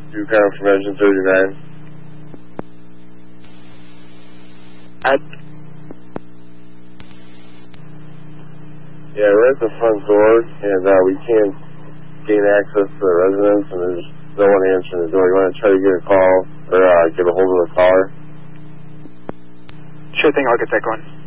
Do confirmation 39. Yeah, we're at the front door, and we can't gain access to the residence, and there's no one answering the door. You want to try to get a call, or get a hold of the caller? Sure thing, I'll get that going.